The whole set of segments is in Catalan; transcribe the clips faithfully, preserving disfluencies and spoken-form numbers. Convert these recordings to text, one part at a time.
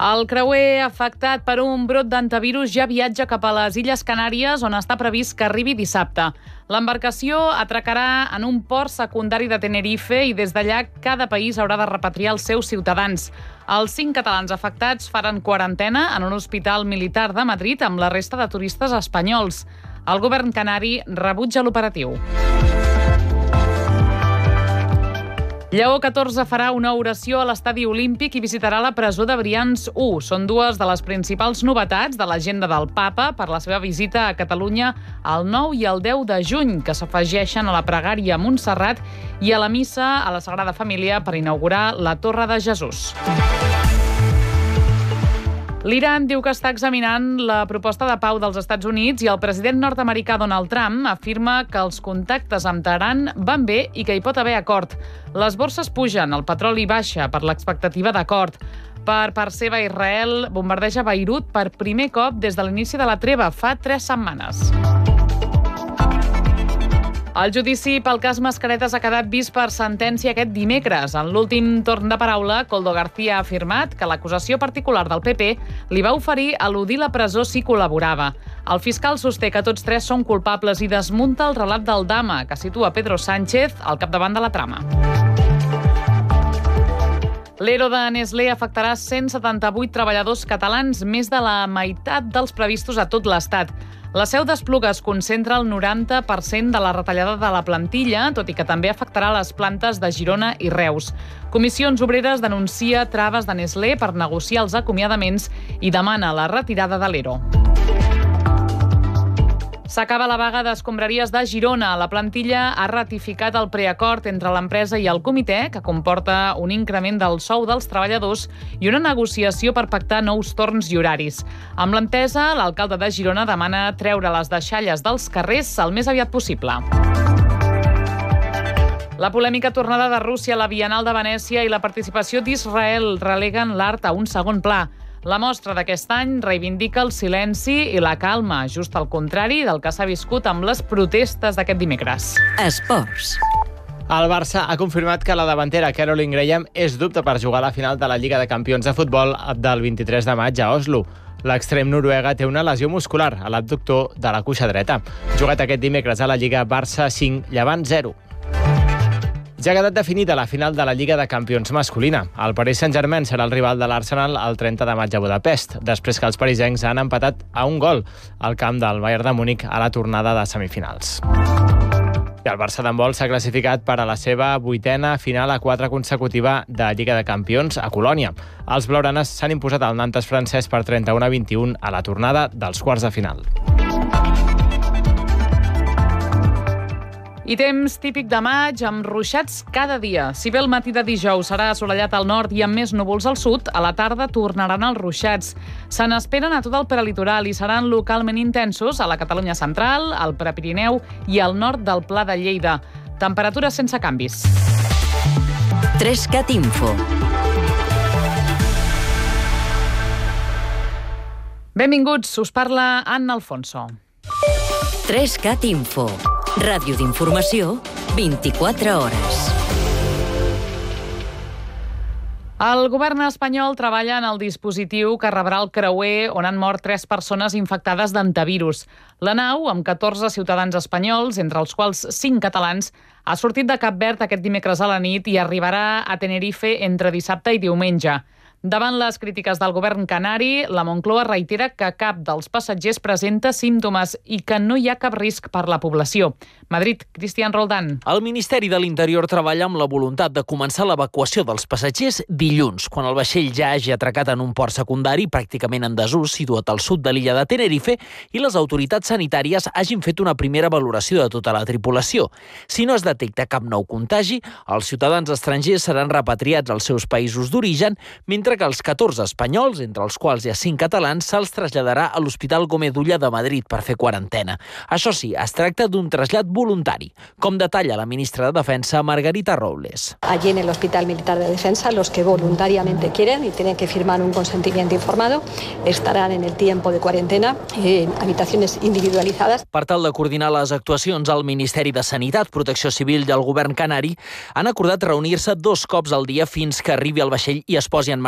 El creuer afectat per un brot d'antivirus ja viatja cap a les Illes Canàries, on està previst que arribi dissabte. L'embarcació atracarà en un port secundari de Tenerife i des d'allà cada país haurà de repatriar els seus ciutadans. Els cinc catalans afectats faran quarantena en un hospital militar de Madrid amb la resta de turistes espanyols. El govern canari rebutja l'operatiu. Lleó catorze farà una oració a l'estadi olímpic i visitarà la presó de Brians u. Són dues de les principals novetats de l'agenda del Papa per la seva visita a Catalunya el nou i el deu de juny, que s'afegeixen a la pregària a Montserrat i a la missa a la Sagrada Família per inaugurar la Torre de Jesús. L'Iran diu que està examinant la proposta de pau dels Estats Units i el president nord-americà Donald Trump afirma que els contactes amb Teheran van bé i que hi pot haver acord. Les borses pugen, el petroli baixa per l'expectativa d'acord. Per part seva, Israel bombardeja Beirut per primer cop des de l'inici de la treva, fa tres setmanes. El judici pel cas Mascaretes ha quedat vist per sentència aquest dimecres. En l'últim torn de paraula, Koldo García ha afirmat que l'acusació particular del P P li va oferir eludir la presó si col·laborava. El fiscal sosté que tots tres són culpables i desmunta el relat del Dama, que situa Pedro Sánchez al capdavant de la trama. L'Ero de Nestlé afectarà cent setanta-vuit treballadors catalans, més de la meitat dels previstos a tot l'Estat. La seu d'Espluga es concentra el noranta per cent de la retallada de la plantilla, tot i que també afectarà les plantes de Girona i Reus. Comissions Obreres denuncia traves de Nestlé per negociar els acomiadaments i demana la retirada de l'Ero. S'acaba la vaga d'escombraries de Girona. La plantilla ha ratificat el preacord entre l'empresa i el comitè, que comporta un increment del sou dels treballadors i una negociació per pactar nous torns i horaris. Amb l'entesa, l'alcalde de Girona demana treure les deixalles dels carrers el més aviat possible. La polèmica tornada de Rússia a la Bienal de Venècia i la participació d'Israel releguen l'art a un segon pla. La mostra d'aquest any reivindica el silenci i la calma, just al contrari del que s'ha viscut amb les protestes d'aquest dimecres. Esports. El Barça ha confirmat que la davantera Caroline Graham és dubte per jugar a la final de la Lliga de Campions de Futbol del vint-i-tres de maig a Oslo. L'extrem noruega té una lesió muscular a l'abductor de la cuixa dreta. Jugat aquest dimecres a la Lliga, Barça cinc, Llevant zero. Ja ha quedat definida la final de la Lliga de Campions masculina. El Paris Saint-Germain serà el rival de l'Arsenal el trenta de maig a Budapest, després que els parisencs han empatat a un gol al camp del Bayern de Múnich a la tornada de semifinals. I el Barça d'handbol s'ha classificat per a la seva vuitena final a quatre consecutiva de Lliga de Campions a Colònia. Els blaugranes s'han imposat al Nantes francès per trenta-u a vint-i-u a la tornada dels quarts de final. I temps típic de maig amb ruixats cada dia. Si bé el matí de dijous serà assolellat al nord i amb més núvols al sud, a la tarda tornaran els ruixats. Se n'esperen a tot el prelitoral i seran localment intensos a la Catalunya central, al Prepirineu i al nord del Pla de Lleida. Temperatures sense canvis. tres cat info. Benvinguts, us parla Anna Alfonso. tres cat info. Ràdio d'informació, vint-i-quatre hores. El govern espanyol treballa en el dispositiu que rebrà el creuer on han mort tres persones infectades d'antivirus. La nau, amb catorze ciutadans espanyols, entre els quals cinc catalans, ha sortit de Cap Verd aquest dimecres a la nit i arribarà a Tenerife entre dissabte i diumenge. Davant les crítiques del govern canari, la Moncloa reitera que cap dels passatgers presenta símptomes i que no hi ha cap risc per la població. Madrid, Cristian Roldán. El Ministeri de l'Interior treballa amb la voluntat de començar l'evacuació dels passatgers dilluns, quan el vaixell ja hagi atracat en un port secundari pràcticament en desús situat al sud de l'illa de Tenerife i les autoritats sanitàries hagin fet una primera valoració de tota la tripulació. Si no es detecta cap nou contagi, els ciutadans estrangers seran repatriats als seus països d'origen, mentre que els catorze espanyols, entre els quals hi ha cinc catalans, se'ls traslladarà a l'Hospital Gómez Ulla de Madrid per fer quarantena. Això sí, es tracta d'un trasllat voluntari, com detalla la ministra de Defensa, Margarita Robles. Allí en el Hospital Militar de Defensa, los que voluntariamente quieren y tienen que firmar un consentimiento informado estarán en el tiempo de cuarentena en habitaciones individualizadas. Per tal de coordinar les actuacions, el Ministeri de Sanitat, Protecció Civil i el Govern Canari han acordat reunir-se dos cops al dia fins que arribi el vaixell i es posi en marxa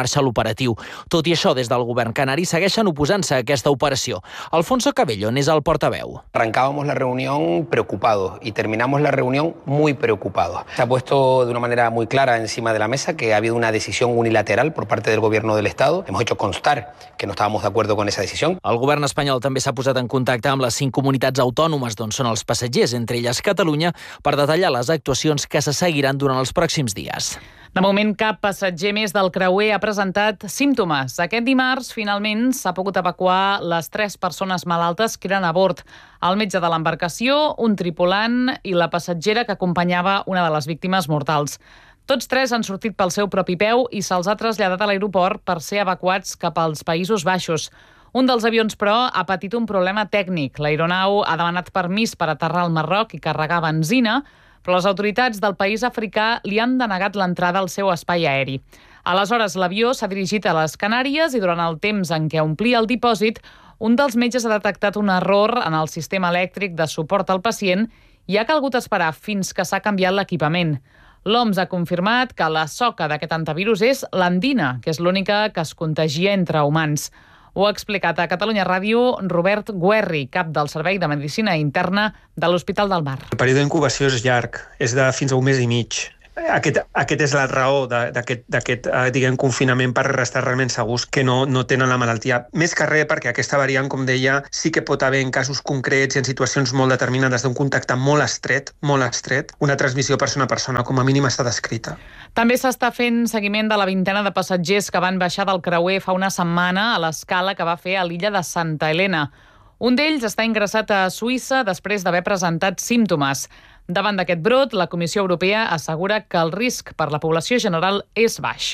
sumar-se a l'operatiu. Tot i això, des del govern canari segueixen oposant-se a aquesta operació. Alfonso Cabello n'és el portaveu. Arrancábamos la reunión preocupados y terminamos la reunión muy preocupados. Se ha puesto de una manera muy clara encima de la mesa que ha habido una decisión unilateral por parte del gobierno del Estado. Hemos hecho constar que no estábamos de acuerdo con esa decisión. El govern espanyol també s'ha posat en contacte amb les cinc comunitats autònomes d'on són els passatgers, entre elles Catalunya, per detallar les actuacions que se seguiran durant els pròxims dies. De moment, cap passatger més del creuer ha presentat símptomes. Aquest dimarts, finalment, s'ha pogut evacuar les tres persones malaltes que eren a bord. El metge de l'embarcació, un tripulant i la passatgera que acompanyava una de les víctimes mortals. Tots tres han sortit pel seu propi peu i se'ls ha traslladat a l'aeroport per ser evacuats cap als Països Baixos. Un dels avions, però, ha patit un problema tècnic. L'aeronau ha demanat permís per aterrar al Marroc i carregar benzina, però les autoritats del país africà li han denegat l'entrada al seu espai aeri. Aleshores, l'avió s'ha dirigit a les Canàries i durant el temps en què omplia el dipòsit, un dels metges ha detectat un error en el sistema elèctric de suport al pacient i ha calgut esperar fins que s'ha canviat l'equipament. L'O M S ha confirmat que la soca d'aquest antivirus és l'andina, que és l'única que es contagia entre humans. Ho ha explicat a Catalunya Ràdio Robert Guerri, cap del Servei de Medicina Interna de l'Hospital del Mar. El període d'incubació és llarg, és de fins a un mes i mig. Aquest, aquest és la raó d'aquest, d'aquest diguem, confinament per estar realment segurs que no, no tenen la malaltia. Més que res perquè aquesta variant, com deia, sí que pot haver en casos concrets i en situacions molt determinades d'un contacte molt estret, molt estret, una transmissió persona a persona, com a mínim està descrita. També s'està fent seguiment de la vintena de passatgers que van baixar del creuer fa una setmana a l'escala que va fer a l'illa de Santa Helena. Un d'ells està ingressat a Suïssa després d'haver presentat símptomes. Davant d'aquest brot, la Comissió Europea assegura que el risc per la població general és baix.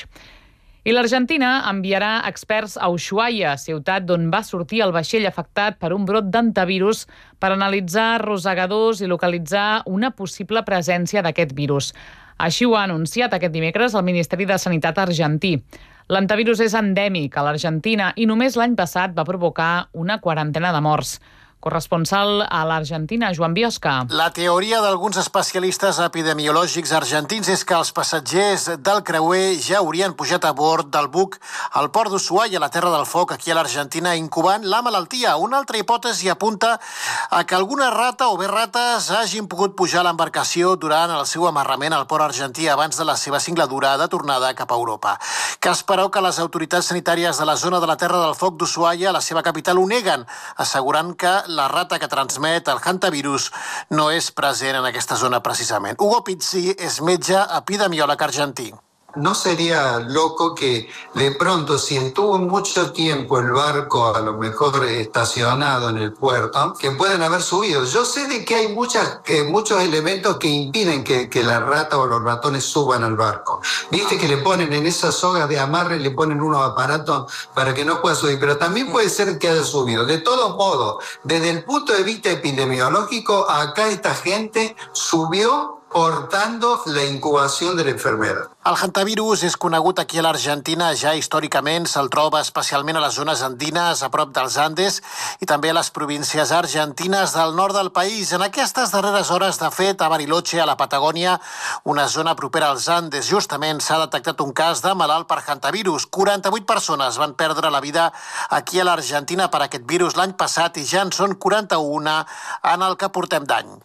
I l'Argentina enviarà experts a Ushuaia, ciutat d'on va sortir el vaixell afectat per un brot d'antivirus, per analitzar rosegadors i localitzar una possible presència d'aquest virus. Així ho ha anunciat aquest dimecres el Ministeri de Sanitat argentí. L'antivirus és endèmic a l'Argentina i només l'any passat va provocar una quarantena de morts. Corresponsal a l'Argentina, Joan Biosca. La teoria d'alguns especialistes epidemiològics argentins és que els passatgers del creuer ja haurien pujat a bord del buc al port d'Ushuaia, a la Terra del Foc, aquí a l'Argentina, incubant la malaltia. Una altra hipòtesi apunta a que alguna rata o bé rates hagin pogut pujar a l'embarcació durant el seu amarrament al port argentí abans de la seva singladura de tornada cap a Europa. Cas, però, que les autoritats sanitàries de la zona de la Terra del Foc d'Ushuaia, la seva capital, ho neguen, assegurant que la rata que transmet el hantavirus no és present en aquesta zona precisament. Hugo Pizzi és metge epidemiòleg argentí. ¿No sería loco que de pronto, si estuvo mucho tiempo el barco a lo mejor estacionado en el puerto, que puedan haber subido? Yo sé de que hay muchas, que muchos elementos que impiden que, que la rata o los ratones suban al barco. Viste que le ponen en esa soga de amarre, le ponen unos aparatos para que no pueda subir, pero también puede ser que haya subido. De todos modos, desde el punto de vista epidemiológico, acá esta gente subió portando la incubació de l'enfermera. El hantavirus és conegut aquí a l'Argentina, ja històricament se'l troba especialment a les zones andines, a prop dels Andes, i també a les províncies argentines del nord del país. En aquestes darreres hores, de fet, a Bariloche, a la Patagònia, una zona propera als Andes, justament s'ha detectat un cas de malalt per hantavirus. quaranta-vuit persones van perdre la vida aquí a l'Argentina per aquest virus l'any passat i ja en són quaranta-una en el que portem d'any.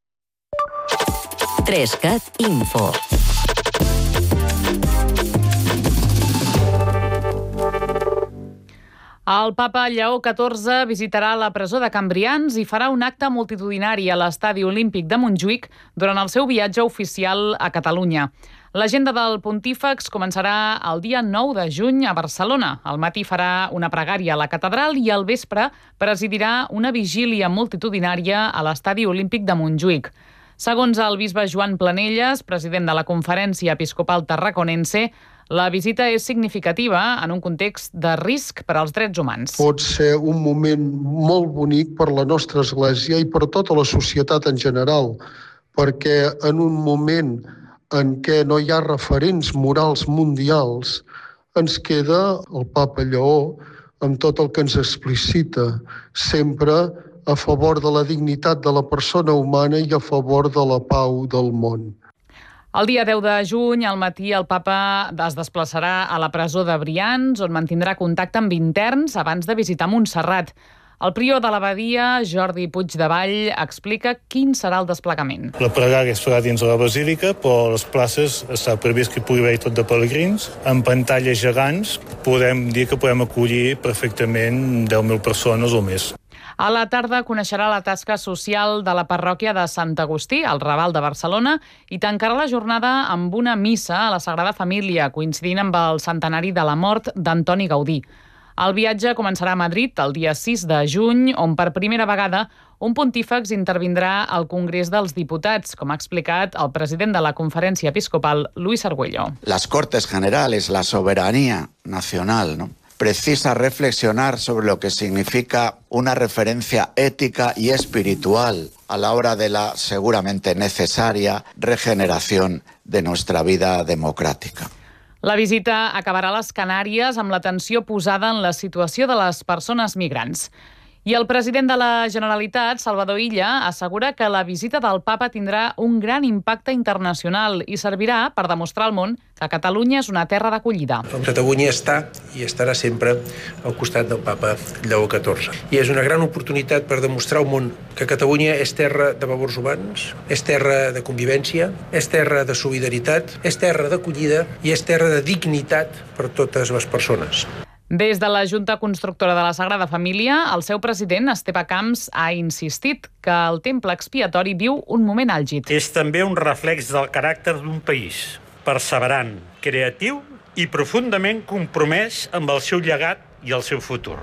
tres cat Info. El papa Lleó catorze visitarà la presó de Cambrians i farà un acte multitudinari a l'Estadi Olímpic de Montjuïc durant el seu viatge oficial a Catalunya. L'agenda del pontífex començarà el dia nou de juny a Barcelona. Al matí farà una pregària a la catedral i al vespre presidirà una vigília multitudinària a l'Estadi Olímpic de Montjuïc. Segons el bisbe Joan Planelles, president de la Conferència Episcopal Tarraconense, la visita és significativa en un context de risc per als drets humans. Pot ser un moment molt bonic per la nostra Església i per tota la societat en general, perquè en un moment en què no hi ha referents morals mundials, ens queda el papa Lleó amb tot el que ens explicita, sempre a favor de la dignitat de la persona humana i a favor de la pau del món. El dia deu de juny, al matí, el papa es desplaçarà a la presó de Brians, on mantindrà contacte amb interns abans de visitar Montserrat. El prior de l'abadia, Jordi Puigdevall, explica quin serà el desplegament. La pregària es farà dins de la basílica, però les places està previst que hi pugui haver tot de pelegrins. En pantalles gegants podem dir que podem acollir perfectament deu mil persones o més. A la tarda coneixerà la tasca social de la parròquia de Sant Agustí, al Raval de Barcelona, i tancarà la jornada amb una missa a la Sagrada Família, coincidint amb el centenari de la mort d'Antoni Gaudí. El viatge començarà a Madrid el dia sis de juny, on per primera vegada un pontífex intervindrà al Congrés dels Diputats, com ha explicat el president de la Conferència Episcopal, Luis Argüello. Las Cortes Generales, la soberanía nacional, ¿no?, precisa reflexionar sobre lo que significa una referencia ética y espiritual a la hora de la seguramente necesaria regeneración de nuestra vida democrática. La visita acabarà a les Canàries amb l'atenció posada en la situació de les persones migrants. I el president de la Generalitat, Salvador Illa, assegura que la visita del papa tindrà un gran impacte internacional i servirà per demostrar al món que Catalunya és una terra d'acollida. Catalunya està i estarà sempre al costat del papa Lleó catorze. I és una gran oportunitat per demostrar al món que Catalunya és terra de valors humans, és terra de convivència, és terra de solidaritat, és terra d'acollida i és terra de dignitat per totes les persones. Des de la Junta Constructora de la Sagrada Família, el seu president, Esteve Camps, ha insistit que el temple expiatori viu un moment àlgid. És també un reflex del caràcter d'un país, perseverant, creatiu i profundament compromès amb el seu llegat i el seu futur.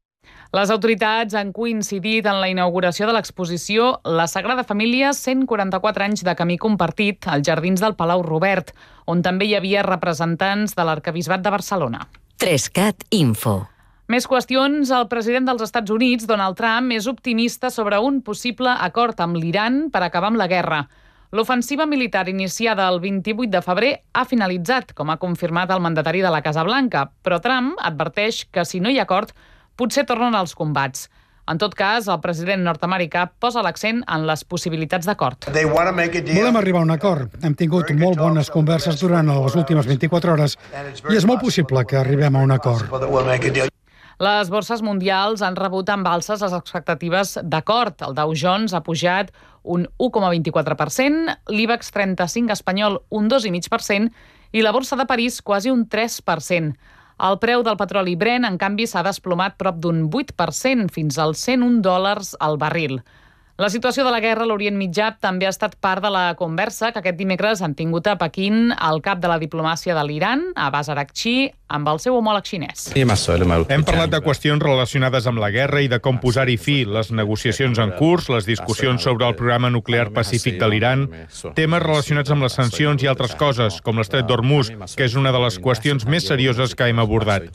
Les autoritats han coincidit en la inauguració de l'exposició La Sagrada Família, cent quaranta-quatre anys de camí compartit, als jardins del Palau Robert, on també hi havia representants de l'Arquebisbat de Barcelona. tres cat Info. Més qüestions. El president dels Estats Units, Donald Trump, és optimista sobre un possible acord amb l'Iran per acabar amb la guerra. L'ofensiva militar iniciada el vint-i-vuit de febrer ha finalitzat, com ha confirmat el mandatari de la Casa Blanca, però Trump adverteix que si no hi ha acord, potser tornen els combats. En tot cas, el president nord-americà posa l'accent en les possibilitats d'acord. Volem arribar a un acord. Hem tingut molt bones converses durant les últimes vint-i-quatre hores i és molt possible que arribem a un acord. Les borses mundials han rebut amb alces les expectatives d'acord. El Dow Jones ha pujat un u coma vint-i-quatre per cent, l'IBEX trenta-cinc espanyol un dos coma cinc per cent i la borsa de París quasi un tres per cent. El preu del petroli Brent, en canvi, s'ha desplomat prop d'un vuit per cent, fins als cent un dòlars al barril. La situació de la guerra a l'Orient Mitjà també ha estat part de la conversa que aquest dimecres han tingut a Pequín el cap de la diplomàcia de l'Iran, Abbas Araghchi, amb el seu homòleg xinès. Hem parlat de qüestions relacionades amb la guerra i de com posar-hi fi, les negociacions en curs, les discussions sobre el programa nuclear pacífic de l'Iran, temes relacionats amb les sancions i altres coses, com l'estret d'Hormuz, que és una de les qüestions més serioses que hem abordat.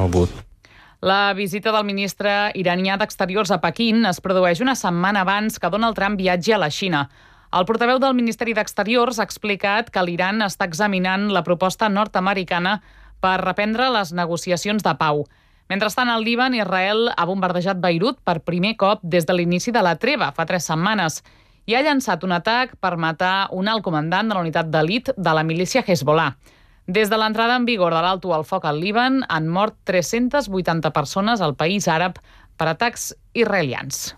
La visita del ministre iranià d'Exteriors a Pequín es produeix una setmana abans que Donald Trump viatgi a la Xina. El portaveu del Ministeri d'Exteriors ha explicat que l'Iran està examinant la proposta nord-americana per reprendre les negociacions de pau. Mentrestant, al Líban, Israel ha bombardejat Beirut per primer cop des de l'inici de la treva, fa tres setmanes, i ha llançat un atac per matar un alt comandant de la unitat d'elit de la milícia Hezbollah. Des de l'entrada en vigor de l'alto al foc al Líban, han mort tres-centes vuitanta persones al país àrab per atacs israelians.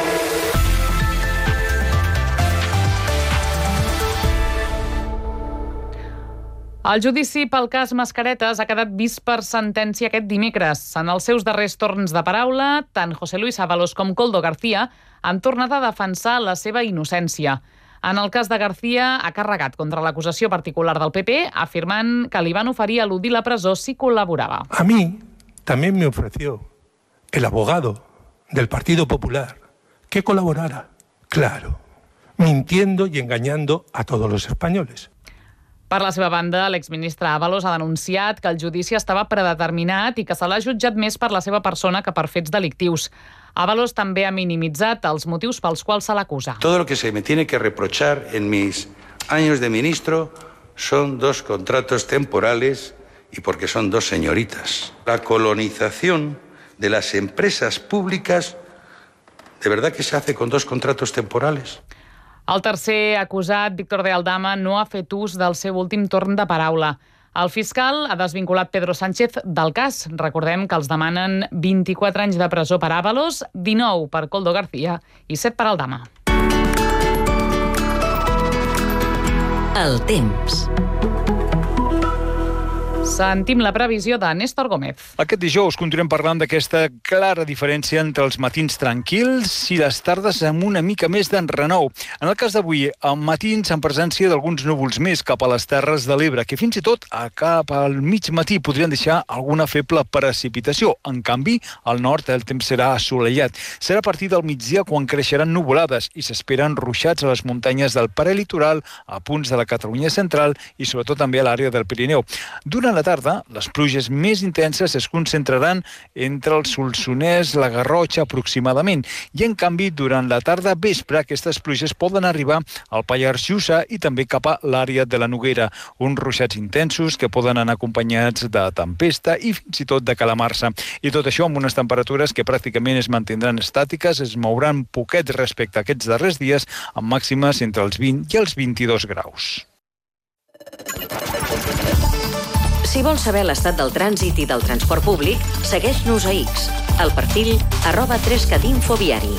El judici pel cas Mascaretes ha quedat vist per sentència aquest dimecres. En els seus darrers torns de paraula, tant José Luis Ábalos com Koldo García han tornat a defensar la seva innocència. En el cas de García, ha carregat contra l'acusació particular del P P, afirmant que li van oferir eludir la presó si col·laborava. A mí también me ofreció el abogado del Partido Popular que colaborara, claro, mintiendo y engañando a todos los españoles. Per la seva banda, l'exministre Ábalos ha denunciat que el judici estava predeterminat i que se l'ha jutjat més per la seva persona que per fets delictius. Ábalos també ha minimitzat els motius pels quals se l'acusa. Todo lo que se me tiene que reprochar en mis años de ministro son dos contratos temporales y porque son dos señoritas. La colonización de las empresas públicas, ¿de verdad que se hace con dos contratos temporales? El tercer acusat, Víctor de Aldama, no ha fet ús del seu últim torn de paraula. El fiscal ha desvinculat Pedro Sánchez del cas. Recordem que els demanen vint-i-quatre anys de presó per Ábalos, dinou per Koldo García i set per Aldama. El temps. Sentim la previsió de Néstor Gómez. Aquest dijous continuem parlant d'aquesta clara diferència entre els matins tranquils i les tardes amb una mica més d'enrenou. En el cas d'avui, al matins amb presència d'alguns núvols més cap a les Terres de l'Ebre, que fins i tot a cap al mig matí podrien deixar alguna feble precipitació. En canvi, al nord el temps serà assolellat. Serà a partir del migdia quan creixeran nuvolades i s'esperen ruixats a les muntanyes del prelitoral, a punts de la Catalunya central i sobretot també a l'àrea del Pirineu. Durant la tarda, les pluges més intenses es concentraran entre el Solsonès, la Garrotxa aproximadament, i en canvi durant la tarda vespre aquestes pluges poden arribar al Pallars Jussà i també cap a l'àrea de la Noguera, uns ruixats intensos que poden anar acompanyats de tempesta i fins i tot de calamarsa. I tot això amb unes temperatures que pràcticament es mantindran estàtiques, es mouran poquet respecte a aquests darrers dies, amb màximes entre els vint i els vint-i-dos graus. Si vols saber l'estat del trànsit i del transport públic, segueix-nos a X, al perfil arroba trescat info viari.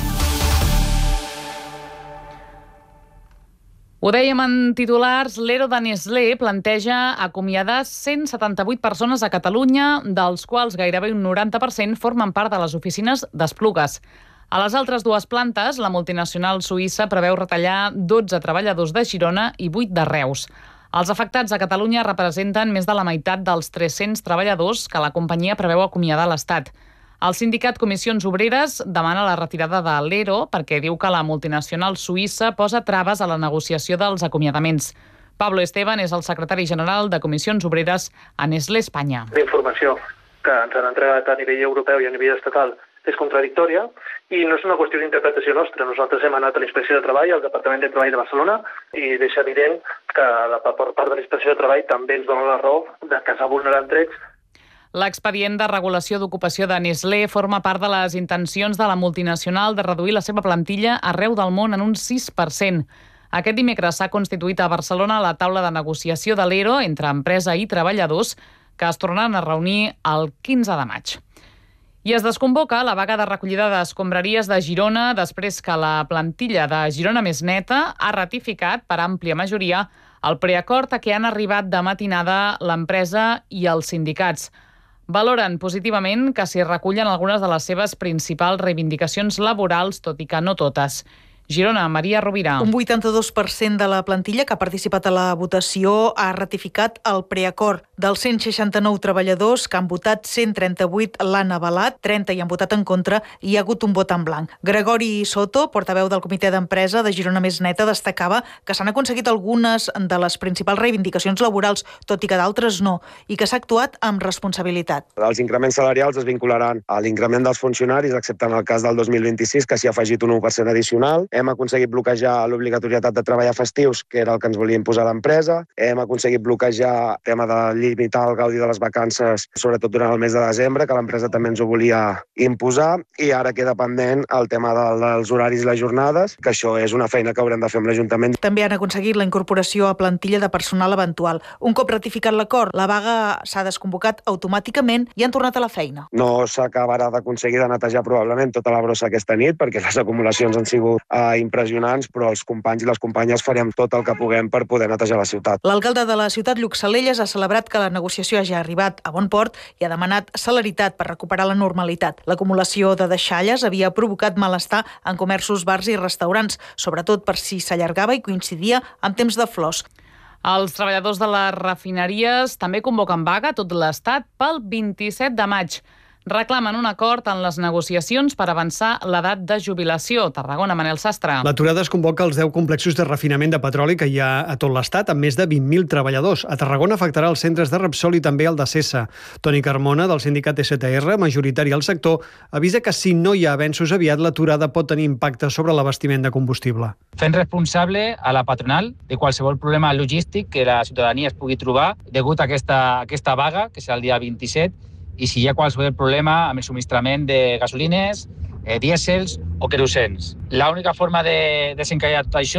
Ho dèiem en titulars, l'Ero de Nestlé planteja acomiadar cent setanta-vuit persones a Catalunya, dels quals gairebé un noranta per cent formen part de les oficines d'Esplugues. A les altres dues plantes, la multinacional suïssa preveu retallar dotze treballadors de Girona i vuit de Reus. Els afectats a Catalunya representen més de la meitat dels tres-cents treballadors que la companyia preveu acomiadar a l'Estat. El sindicat Comissions Obreres demana la retirada de l'Ero perquè diu que la multinacional suïssa posa traves a la negociació dels acomiadaments. Pablo Esteban és el secretari general de Comissions Obreres a Nestlé Espanya. La informació que ens han entregat a nivell europeu i a nivell estatal és contradictòria i no és una qüestió d'interpretació nostra. Nosaltres hem anat a l'Inspecció de Treball, al Departament de Treball de Barcelona, i deixa evident que la part de l'Inspecció de Treball també ens dona la raó de que s'ha vulnerat drets. L'expedient de regulació d'ocupació de Nestlé forma part de les intencions de la multinacional de reduir la seva plantilla arreu del món en un sis per cent. Aquest dimecres s'ha constituït a Barcelona la taula de negociació de l'Ero entre empresa i treballadors, que es tornaran a reunir el quinze de maig. I es desconvoca la vaga de recollida d'escombraries de Girona després que la plantilla de Girona Més Neta ha ratificat per àmplia majoria el preacord a què han arribat de matinada l'empresa i els sindicats. Valoren positivament que s'hi recullen algunes de les seves principals reivindicacions laborals, tot i que no totes. Girona, Maria Rovira. Un vuitanta-dos per cent de la plantilla que ha participat a la votació ha ratificat el preacord. Dels cent seixanta-nou treballadors que han votat, cent trenta-vuit l'han avalat, trenta hi han votat en contra i hi ha hagut un vot en blanc. Gregori Soto, portaveu del comitè d'empresa de Girona Més Neta, destacava que s'han aconseguit algunes de les principals reivindicacions laborals, tot i que d'altres no, i que s'ha actuat amb responsabilitat. Els increments salarials es vincularan a l'increment dels funcionaris, excepte en el cas del dos mil vint-i-sis, que s'hi ha afegit un u per cent addicional. Hem aconseguit bloquejar l'obligatorietat de treballar festius, que era el que ens volia imposar l'empresa. Hem aconseguit bloquejar el tema de limitar el gaudi de les vacances, sobretot durant el mes de desembre, que l'empresa també ens ho volia imposar. I ara queda pendent el tema dels horaris i les jornades, que això és una feina que haurem de fer amb l'Ajuntament. També han aconseguit la incorporació a plantilla de personal eventual. Un cop ratificat l'acord, la vaga s'ha desconvocat automàticament i han tornat a la feina. No s'acabarà d'aconseguir de netejar probablement tota la brossa aquesta nit, perquè les acumulacions han sigut eh, impressionants, però els companys i les companyes farem tot el que puguem per poder netejar la ciutat. L'alcalde de la ciutat, Lluc Salelles, ha celebrat que la negociació hagi arribat a bon port i ha demanat celeritat per recuperar la normalitat. L'acumulació de deixalles havia provocat malestar en comerços, bars i restaurants, sobretot per si s'allargava i coincidia amb temps de flors. Els treballadors de les refineries també convoquen vaga a tot l'Estat pel vint-i-set de maig. Reclamen un acord en les negociacions per avançar l'edat de jubilació. Tarragona, Manel Sastre. L'aturada es convoca als deu complexos de refinament de petroli que hi ha a tot l'Estat, amb més de vint mil treballadors. A Tarragona afectarà els centres de Repsol i també el de Sesa. Toni Carmona, del sindicat S T R, majoritari al sector, avisa que si no hi ha avenços aviat, l'aturada pot tenir impacte sobre l'abastiment de combustible. Fent responsable a la patronal de qualsevol problema logístic que la ciutadania es pugui trobar degut a aquesta, aquesta vaga, que serà el dia vint-i-set, i si hi ha qualsevol problema amb el subministrament de gasolines, eh, dièsels o querosens. L'única forma de desencallar tot això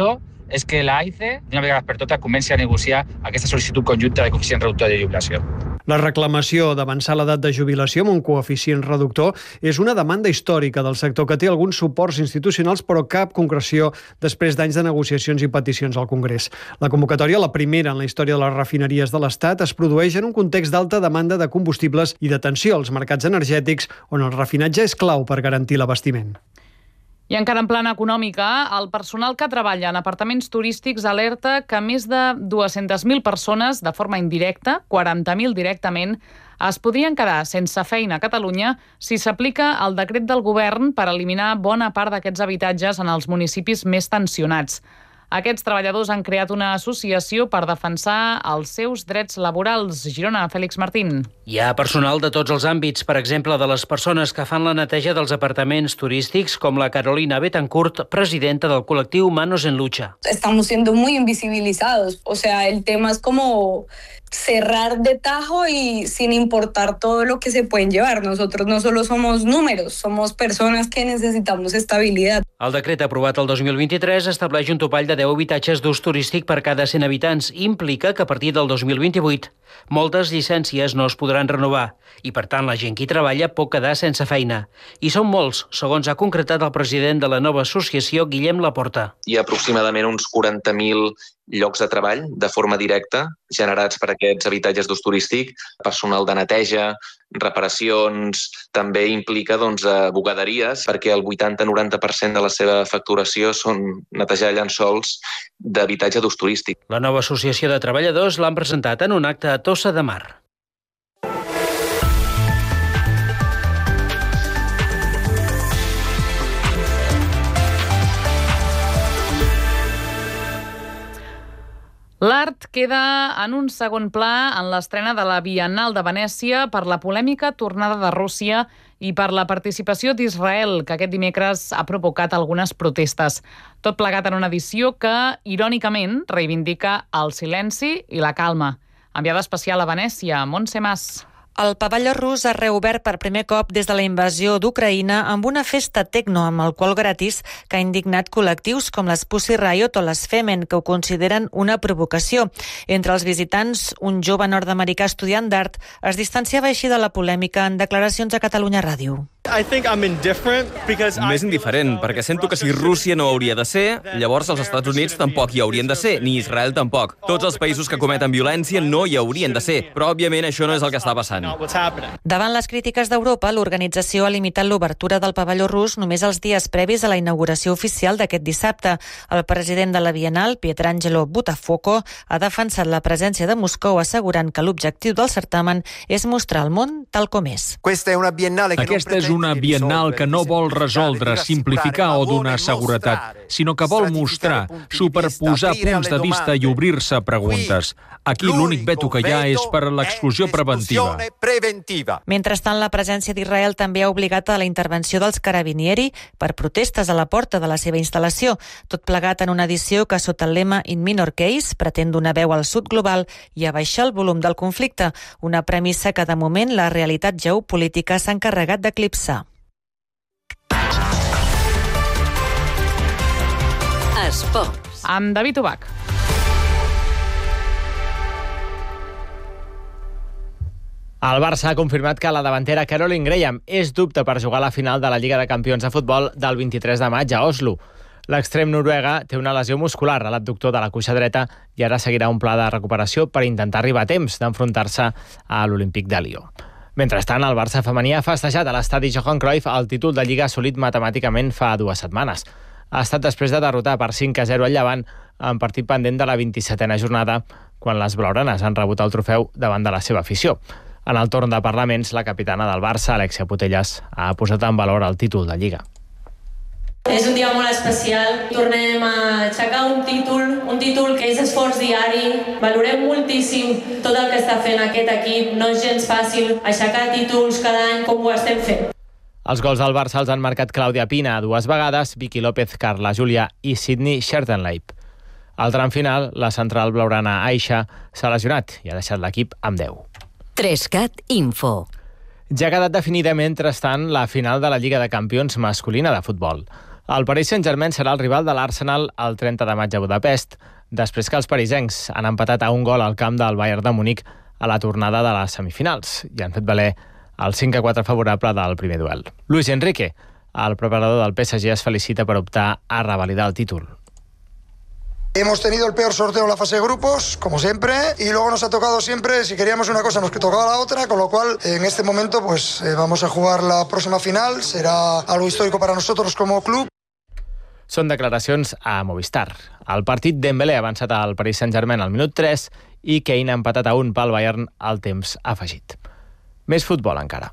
és que l'A I C E, d'una vegada per totes, comenci a negociar aquesta sol·licitud conjunta de coeficient reductor de jubilació. La reclamació d'avançar l'edat de jubilació amb un coeficient reductor és una demanda històrica del sector que té alguns suports institucionals però cap concreció després d'anys de negociacions i peticions al Congrés. La convocatòria, la primera en la història de les refineries de l'Estat, es produeix en un context d'alta demanda de combustibles i d'atenció als mercats energètics on el refinatge és clau per garantir l'abastiment. I encara en plana econòmica, el personal que treballa en apartaments turístics alerta que més de dues-centes mil persones, de forma indirecta, quaranta mil directament, es podrien quedar sense feina a Catalunya si s'aplica el decret del govern per eliminar bona part d'aquests habitatges en els municipis més tensionats. Aquests treballadors han creat una associació per defensar els seus drets laborals. Girona, Fèlix Martín. Hi ha personal de tots els àmbits, per exemple, de les persones que fan la neteja dels apartaments turístics, com la Carolina Betancourt, presidenta del col·lectiu Manos en Lucha. Estamos siendo muy invisibilizados. O sea, el tema es como cerrar de tajo y sin importar todo lo que se pueden llevar. Nosotros no solo somos números, somos personas que necesitamos estabilidad. El decret aprovat el dos mil vint-i-tres estableix un topall de deu habitatges d'ús turístic per cada cent habitants i implica que a partir del dos mil vint-i-vuit moltes llicències no es podran renovar i, per tant, la gent que hi treballa pot quedar sense feina. I són molts, segons ha concretat el president de la nova associació, Guillem Laporta. Hi ha aproximadament uns quaranta mil llocs de treball de forma directa generats per aquests habitatges d'ús turístic, personal de neteja, reparacions, també implica doncs, bugaderies, perquè el vuitanta-noranta per cent de la seva facturació són netejar llençols d'habitatge d'ús turístic. La nova associació de treballadors l'han presentat en un acte a Tossa de Mar. L'art queda en un segon pla en l'estrena de la Biennal de Venècia per la polèmica tornada de Rússia i per la participació d'Israel, que aquest dimecres ha provocat algunes protestes. Tot plegat en una edició que, irònicament, reivindica el silenci i la calma. Enviada especial a Venècia, Montse Mas. El pavelló rus ha reobert per primer cop des de la invasió d'Ucraïna amb una festa tecno amb alcohol gratis que ha indignat col·lectius com les Pussy Riot o les Femen, que ho consideren una provocació. Entre els visitants, un jove nord-americà estudiant d'art es distanciava així de la polèmica en declaracions a Catalunya Ràdio. Més indiferent, perquè sento que si Rússia no hauria de ser, llavors els Estats Units tampoc hi haurien de ser, ni Israel tampoc. Tots els països que cometen violència no hi haurien de ser, però òbviament això no és el que està passant. Davant les crítiques d'Europa, l'organització ha limitat l'obertura del pavelló rus només els dies previs a la inauguració oficial d'aquest dissabte. El president de la Biennal, Pietrangelo Buttafuoco, ha defensat la presència de Moscou assegurant que l'objectiu del certamen és mostrar el món tal com és. Aquesta és una biennal que no vol resoldre, simplificar o donar seguretat, sinó que vol mostrar, superposar punts de vista i obrir-se a preguntes. Aquí l'únic veto que hi ha és per a l'exclusió preventiva. Mentrestant, la presència d'Israel també ha obligat a la intervenció dels Carabinieri per protestes a la porta de la seva instal·lació, tot plegat en una edició que, sota el lema In Minor Case, pretén donar veu al sud global i abaixar el volum del conflicte, una premissa que, de moment, la realitat geopolítica s'ha encarregat d'eclipsar. Esports. Amb David Ubach. El Barça ha confirmat que la davantera Caroline Graham és dubte per jugar a la final de la Lliga de Campions de Futbol del vint-i-tres de maig a Oslo. L'extrem noruega té una lesió muscular a l'abductor de la cuixa dreta i ara seguirà un pla de recuperació per intentar arribar a temps d'enfrontar-se a l'Olímpic de Lió. Mentrestant, el Barça femení ha festejat a l'estadi Johan Cruyff el títol de Lliga assolit matemàticament fa dues setmanes. Ha estat després de derrotar per cinc a zero al Llevant en partit pendent de la vint-i-setena jornada, quan les blaugranes han rebut el trofeu davant de la seva afició. En el torn de parlaments, la capitana del Barça, Alexia Putellas, ha posat en valor el títol de Lliga. És un dia molt especial. Tornem a aixecar un títol, un títol que és esforç diari. Valorem moltíssim tot el que està fent aquest equip. No és gens fàcil aixecar títols cada any com ho estem fent. Els gols del Barça els han marcat Clàudia Pina dues vegades, Vicky López, Carla Júlia i Sydney Schertenleib. Al tram final, la central blaugrana Aisha s'ha lesionat i ha deixat l'equip amb deu. Trescat Info. Ja ha quedat definida, mentrestant, la final de la Lliga de Campions masculina de futbol. El Paris Saint-Germain serà el rival de l'Arsenal el trenta de maig a Budapest, després que els parisencs han empatat a un gol al camp del Bayern de Múnich a la tornada de les semifinals i han fet valer el cinc a quatre favorable del primer duel. Luis Enrique, el preparador del P S G, es felicita per optar a revalidar el títol. Hemos tenido el peor sorteo en la fase de grupos, como siempre, y luego nos ha tocado siempre, si queríamos una cosa nos tocaba la otra, con lo cual en este momento pues eh, vamos a jugar la próxima final, será algo histórico para nosotros como club. Són declaracions a Movistar. El partit Dembélé ha avançat al Paris Saint-Germain al minut tres i Kane ha empatat a un pel Bayern al temps afegit. Més futbol encara.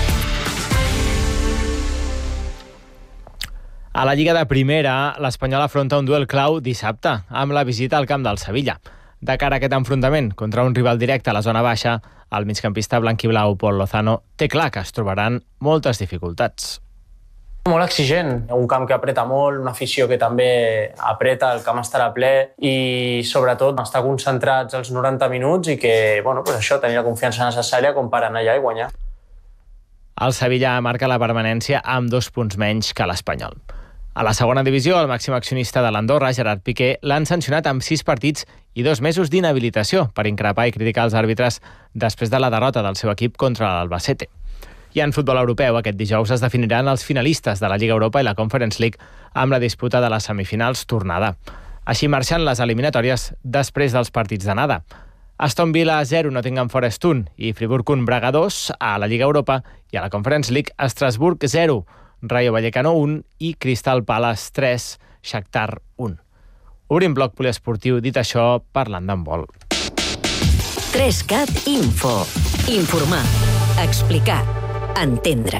A la Lliga de Primera, l'Espanyol afronta un duel clau dissabte, amb la visita al camp del Sevilla. De cara a aquest enfrontament contra un rival directe a la zona baixa, el migcampista blanquiblau Pol Lozano té clar que es trobaran moltes dificultats. Molt exigent, un camp que apreta molt, una afició que també apreta, el camp estarà ple i sobretot estar concentrats els noranta minuts i que, bueno, pues això, tenir la confiança necessària com per anar allà i guanyar. El Sevilla marca la permanència amb dos punts menys que l'Espanyol. A la segona divisió, el màxim accionista de l'Andorra, Gerard Piqué, l'han sancionat amb sis partits i dos mesos d'inhabilitació per increpar i criticar els àrbitres després de la derrota del seu equip contra l'Albacete. I en futbol europeu, aquest dijous es definiran els finalistes de la Lliga Europa i la Conference League amb la disputa de les semifinals tornada. Així marxen les eliminatòries després dels partits d'anada. Aston Villa zero, Nottingham Forest un i Friburg un, Braga dos a la Lliga Europa i a la Conference League Estrasburg zero, Rayo Vallecano un i Crystal Palace tres, Shakhtar un. Obrim bloc poliesportiu, dit això, parlant d'handbol. tres cat Info. Informar, explicar, entendre.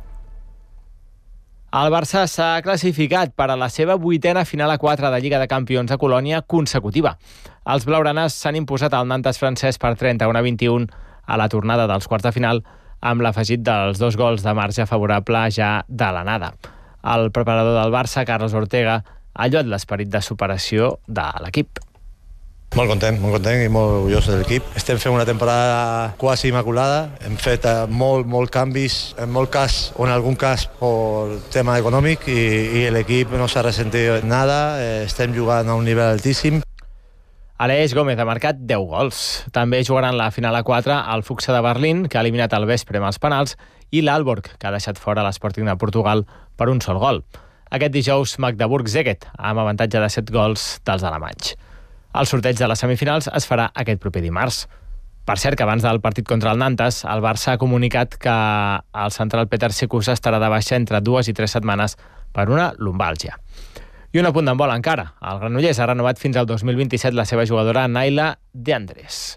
El Barça s'ha classificat per a la seva vuitena final a quatre de Lliga de Campions a Colònia consecutiva. Els blaugranes s'han imposat al Nantes francès per trenta-un a vint-i-un a la tornada dels quarts de final, amb l'afegit dels dos gols de marge favorable ja de l'anada. El preparador del Barça, Carlos Ortega, ha lloat l'esperit de superació de l'equip. Molt content, molt content i molt orgullós de l'equip. Estem fent una temporada quasi immaculada. Hem fet molt, molt canvis, en molt cas, o en algun cas, per tema econòmic, i, i l'equip no s'ha ressentit nada. Estem jugant a un nivell altíssim. Aleix Gómez ha marcat deu gols. També jugaran la final a quatre el Fuxa de Berlín, que ha eliminat el Vespre amb els penals, i l'Aalborg, que ha deixat fora l'Sporting de Portugal per un sol gol. Aquest dijous, Magdeburg-Szeged, amb avantatge de set gols dels alemanys. El sorteig de les semifinals es farà aquest proper dimarts. Per cert, que abans del partit contra el Nantes, el Barça ha comunicat que el central Petar Sekusa estarà de baixa entre dues i tres setmanes per una lumbàlgia. I un apunt d'handbol encara. El Granollers ha renovat fins al dos mil vint-i-set la seva jugadora Naila De Andrés.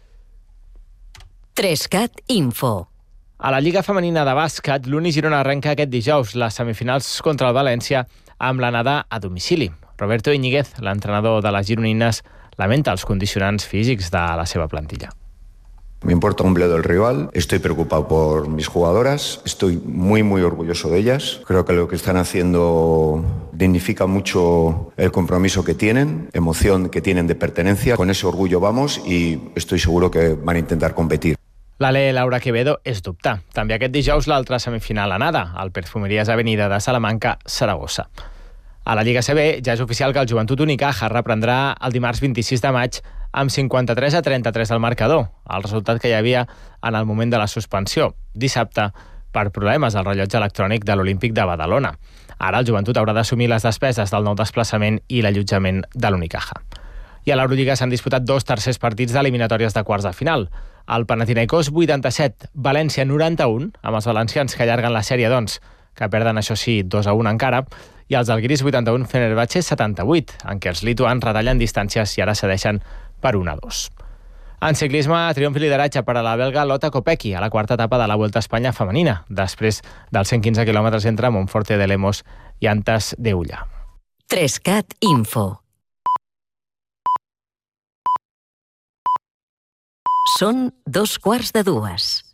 tres cat Info. A la Lliga Femenina de Bàsquet, l'Uni Girona arrenca aquest dijous les semifinals contra el València amb l'anada a domicili. Roberto Íñiguez, l'entrenador de les gironines, lamenta els condicionants físics de la seva plantilla. Me importa un bledo el rival, estoy preocupado por mis jugadoras, estoy muy muy orgulloso de ellas. Creo que lo que están haciendo dignifica mucho el compromiso que tienen, emoción que tienen de pertenencia. Con ese orgullo vamos y estoy seguro que van a intentar competir. L'Ale Laura Quevedo és dubtar. També aquest dijous l'altra semifinal anada, al Perfumeries Avenida de Salamanca, Saragossa. A la Lliga C B ja és oficial que el Joventut Unicaja reprendrà el dimarts vint-i-sis de maig amb cinquanta-tres a trenta-tres al marcador, el resultat que hi havia en el moment de la suspensió, dissabte, per problemes al rellotge electrònic de l'Olímpic de Badalona. Ara el Joventut haurà d'assumir les despeses del nou desplaçament i l'allotjament de l'Unicaja. I a l'Eurolliga s'han disputat dos tercers partits d'eliminatòries de quarts de final. El Panathinaikos vuitanta-set, València noranta-un, amb els valencians que allarguen la sèrie, doncs, que perden, això sí, dos a un encara, i els Žalgiris vuitanta-un, Fenerbahçe setanta-vuit, en què els lituans retallen distàncies i ara cedeixen per un a dos. En ciclisme, triomf i lideratge per a la belga Lotta Kopecky a la quarta etapa de la Vuelta a Espanya femenina, després dels cent quinze quilòmetres entre Monforte de Lemos i Antas de Ulla. tres cat Info. Són dos quarts de dues.